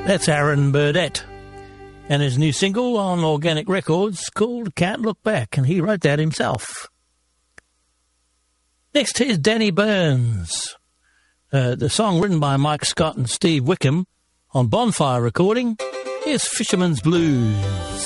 That's Aaron Burdett. And his new single on Organic Records called Can't Look Back, and he wrote that himself. Next, here's Danny Burns. The song written by Mike Scott and Steve Wickham on Bonfire Recording. Here's Fisherman's Blues.